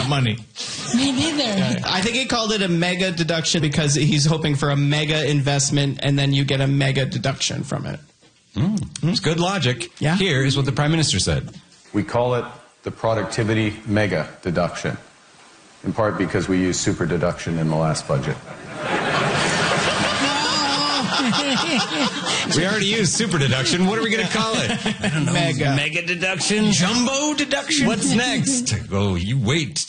about money. Me neither. I think he called it a mega deduction because he's hoping for a mega investment, and then you get a mega deduction from it. It's good logic. Yeah. Here is what the Prime Minister said. We call it the productivity mega deduction, in part because we used super deduction in the last budget. We already used super deduction. What are we going to call it? I don't know. Mega. Mega deduction? Jumbo deduction? What's next? Oh, you wait